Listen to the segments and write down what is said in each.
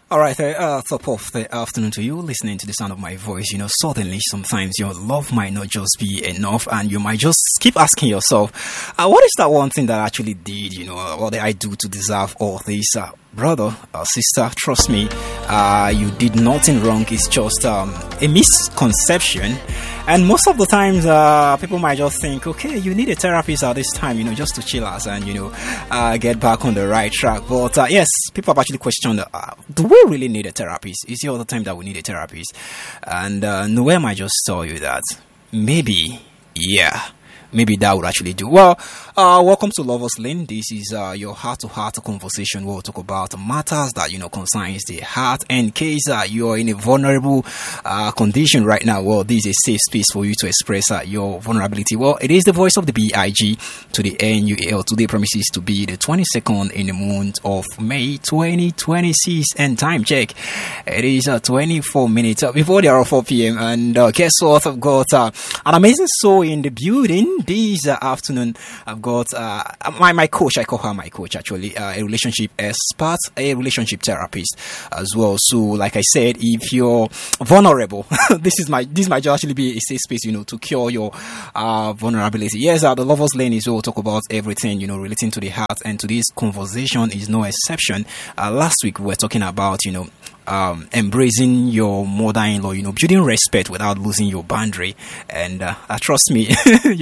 All right, top of the afternoon to you, listening to the sound of my voice. Suddenly, sometimes your love might not just be enough, and you might just keep asking yourself, what is that one thing that I actually did? What did I do to deserve all this? Brother or sister, trust me, you did nothing wrong. It's just a misconception. And most of the times, people might just think, okay, you need a therapist at this time, just to chill us and, get back on the right track. But yes, people have actually questioned, do we really need a therapist? Is it all the time that we need a therapist? And Noel might just tell you that maybe, yeah. Maybe that would actually do. Well, welcome to Lovers Lane. This is your heart-to-heart conversation where we'll talk about matters that, concerns the heart. And in case you're in a vulnerable condition right now, well, this is a safe space for you to express your vulnerability. Well, it is the voice of the BIG to the NUAL. Today promises to be the 22nd in the month of May 2026. And time check. It is 24 minutes before the hour of 4 p.m. And guess what? I've got an amazing soul in the building. This afternoon, I've got my coach. I call her my coach, actually, a relationship expert, a relationship therapist as well. So, like I said, if you're vulnerable, this might just actually be a safe space, to cure your vulnerability. Yes, the Lovers Lane is where we'll talk about everything, relating to the heart, and today's conversation is no exception. Last week we were talking about, embracing your mother-in-law, building respect without losing your boundary. And trust me,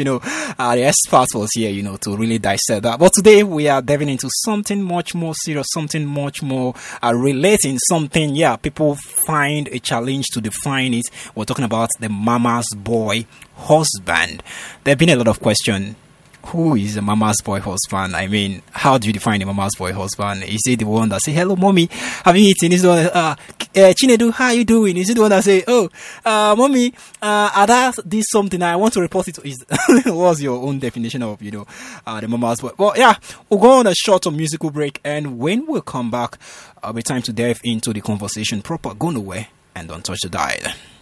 the expert was here, to really dissect that. But today we are diving into something much more serious, something much more relating, something, people find a challenge to define it. We're talking about the mama's boy husband. There have been a lot of questions. Who is a mama's boy husband? I mean, how do you define a mama's boy husband? Is it the one that say, hello, mommy, have you eaten? Is it the one, Chinedu, how are you doing? Is it the one that say, oh, mommy, Ada did something, I want to report it to what's your own definition of, the mama's boy? Well, we'll go on a short musical break, and when we come back, it'll be time to delve into the conversation proper. Go nowhere and don't touch the dial.